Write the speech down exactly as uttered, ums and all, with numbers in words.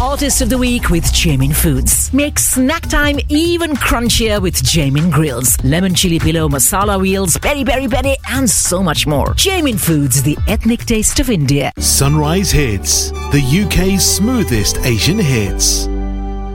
Artist of the Week with Jamin Foods. Make snack time even crunchier with Jamin Grills. Lemon chili pillow, masala wheels, peri peri peri, and so much more. Jamin Foods, the ethnic taste of India. Sunrise Hits, the U K's smoothest Asian hits.